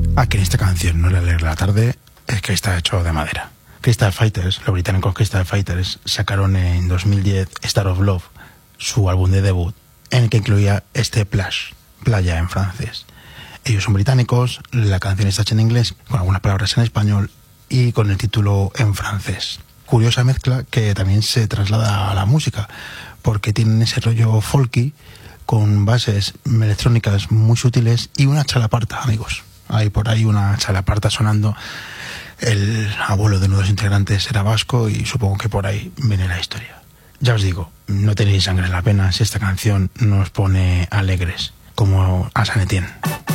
Aquí en esta canción, no le alegra la tarde, es que está hecho de madera. Crystal Fighters, los británicos Crystal Fighters, sacaron en 2010 Star of Love, su álbum de debut, en el que incluía este playa en francés. Ellos son británicos, la canción está hecha en inglés, con algunas palabras en español y con el título en francés. Curiosa mezcla que también se traslada a la música, porque tienen ese rollo folky, con bases electrónicas muy sutiles y una chalaparta, amigos. Hay por ahí una chalaparta sonando. El abuelo de uno de los integrantes era vasco y supongo que por ahí viene la historia. Ya os digo, no tenéis sangre en la pena si esta canción nos pone alegres, como a San Etienne.